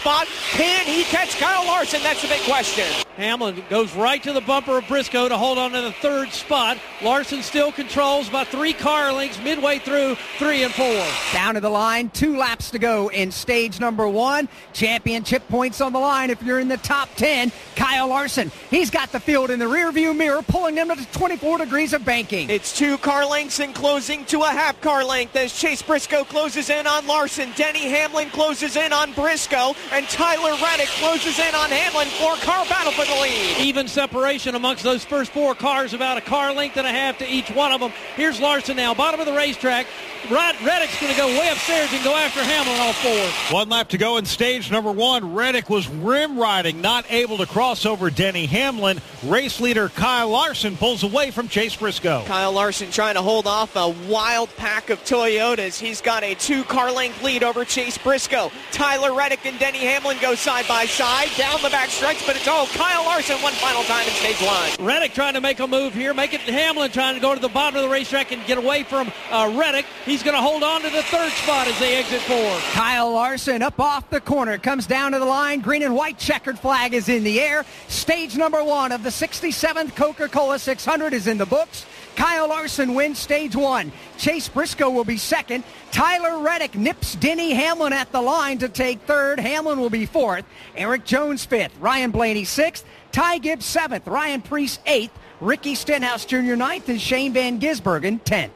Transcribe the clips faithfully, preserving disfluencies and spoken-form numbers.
spot. Can he catch Kyle Larson? That's the big question. Hamlin goes right to the bumper of Briscoe to hold on to the third spot. Larson still controls by three car lengths midway through three and four. Down to the line, two laps to go in stage number one. Championship points on the line if you're in the top ten. Kyle Larson, he's got the field in the rearview mirror, pulling them to twenty-four degrees of banking. It's two car lengths and closing to a half car length as Chase Briscoe closes in on Larson. Denny Hamlin closes in on Briscoe, and Tyler Reddick closes in on Hamlin. Four-car battle for the lead. Even separation amongst those first four cars, about a car length and a half to each one of them. Here's Larson now, bottom of the racetrack. Reddick's going to go way upstairs and go after Hamlin all four. One lap to go in stage number one. Reddick was rim riding, not able to cross over Denny Hamlin. Race leader Kyle Larson pulls away from Chase Briscoe. Kyle Larson trying to hold off a wild pack of Toyotas. He's got a two-car length lead over Chase Briscoe. Tyler Reddick and Denny Hamlin go side by side down the back stretch, but it's all Kyle Larson one final time in stage one. Reddick trying to make a move here, make it Hamlin trying to go to the bottom of the racetrack and get away from uh, Reddick. He's going to hold on to the third spot as they exit four. Kyle Larson up off the corner, comes down to the line. Green and white checkered flag is in the air. Stage number one of the sixty-seventh Coca-Cola six hundred is in the books. Kyle Larson wins stage one. Chase Briscoe will be second. Tyler Reddick nips Denny Hamlin at the line to take third. Hamlin will be fourth. Eric Jones fifth. Ryan Blaney sixth. Ty Gibbs seventh. Ryan Preece eighth. Ricky Stenhouse Junior ninth. And Shane Van Gisbergen tenth.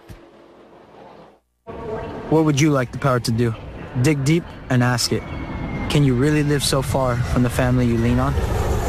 What would you like the power to do? Dig deep and ask it. Can you really live so far from the family you lean on?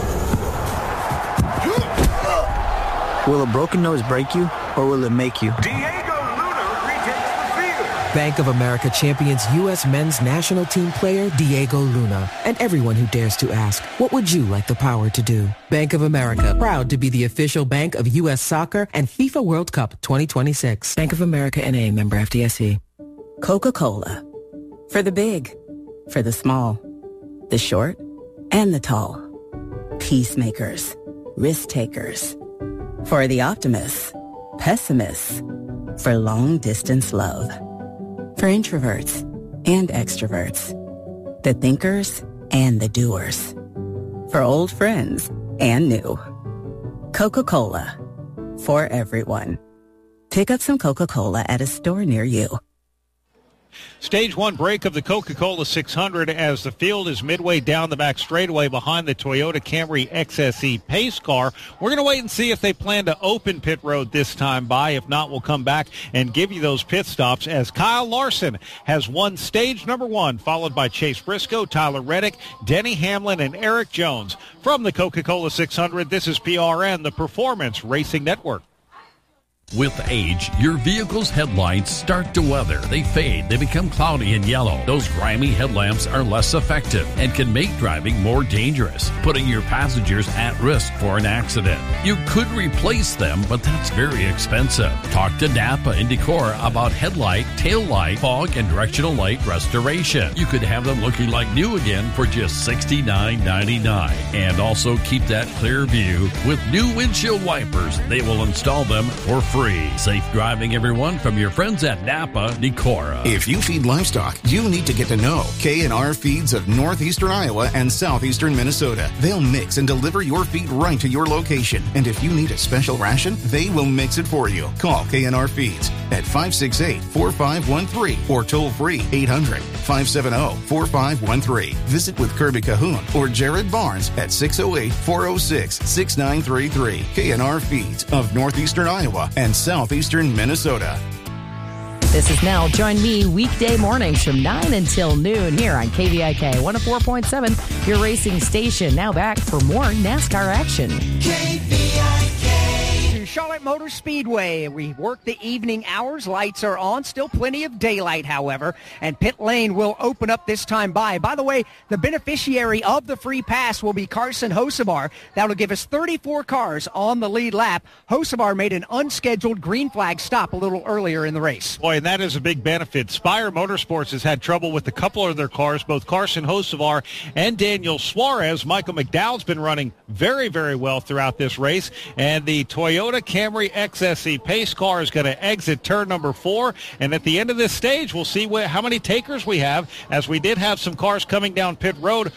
Will a broken nose break you, or will it make you? Diego Luna retakes the field. Bank of America champions U S men's national team player Diego Luna. And everyone who dares to ask, what would you like the power to do? Bank of America, proud to be the official bank of U S Soccer and FIFA World Cup twenty twenty-six. Bank of America N A, member F D I C. Coca-Cola. For the big, for the small, the short, and the tall. Peacemakers, risk takers. For the optimists, pessimists. For long-distance love. For introverts and extroverts. The thinkers and the doers. For old friends and new. Coca-Cola. For everyone. Pick up some Coca-Cola at a store near you. Stage one break of the Coca-Cola six hundred as the field is midway down the back straightaway behind the Toyota Camry X S E pace car. We're going to wait and see if they plan to open pit road this time by. If not, we'll come back and give you those pit stops as Kyle Larson has won stage number one, followed by Chase Briscoe, Tyler Reddick, Denny Hamlin, and Eric Jones. From the Coca-Cola six hundred, this is P R N, the Performance Racing Network. With age, your vehicle's headlights start to weather. They fade. They become cloudy and yellow. Those grimy headlamps are less effective and can make driving more dangerous, putting your passengers at risk for an accident. You could replace them, but that's very expensive. Talk to Napa and Decor about headlight, tail light, fog, and directional light restoration. You could have them looking like new again for just sixty-nine ninety-nine. And also keep that clear view with new windshield wipers. They will install them for free. Free. Safe driving, everyone, from your friends at Napa Decora. If you feed livestock, you need to get to know K and R Feeds of northeastern Iowa and southeastern Minnesota. They'll mix and deliver your feed right to your location. And if you need a special ration, they will mix it for you. Call K and R Feeds at five six eight, four five one three or toll free eight hundred, five seven zero, four five one three. Visit with Kirby Cahoon or Jared Barnes at six oh eight, four oh six, six nine three three. K and R Feeds of northeastern Iowa and southeastern Minnesota. This is Nell. Join me weekday mornings from nine until noon here on K V I K one oh four point seven, your racing station. Now back for more NASCAR action. K V I K. Charlotte Motor Speedway. We work the evening hours. Lights are on. Still plenty of daylight, however. And pit lane will open up this time by. By the way, the beneficiary of the free pass will be Carson Hocevar. That'll give us thirty-four cars on the lead lap. Hocevar made an unscheduled green flag stop a little earlier in the race. Boy, and that is a big benefit. Spire Motorsports has had trouble with a couple of their cars, both Carson Hocevar and Daniel Suarez. Michael McDowell's been running very, very well throughout this race. And the Toyota Camry X S E pace car is going to exit turn number four. And at the end of this stage, we'll see wh- how many takers we have, as we did have some cars coming down pit road